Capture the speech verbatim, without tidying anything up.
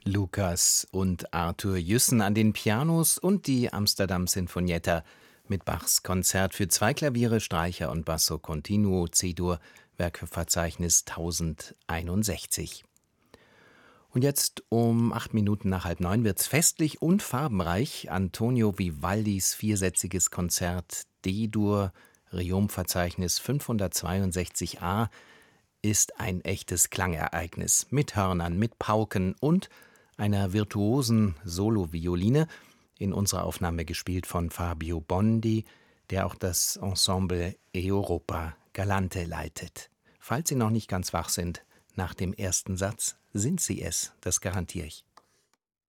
Lukas und Arthur Jüssen an den Pianos und die Amsterdam Sinfonietta mit Bachs Konzert für zwei Klaviere, Streicher und Basso Continuo C-Dur, Werkeverzeichnis tausendeinundsechzig. Und jetzt um acht Minuten nach halb neun wird's festlich und farbenreich. Antonio Vivaldis viersätziges Konzert D-Dur, Reom-Verzeichnis fünfhundertzweiundsechzig a, ist ein echtes Klangereignis mit Hörnern, mit Pauken und einer virtuosen Solovioline, in unserer Aufnahme gespielt von Fabio Bondi, der auch das Ensemble Europa Galante leitet. Falls Sie noch nicht ganz wach sind, nach dem ersten Satz sind Sie es, das garantiere ich.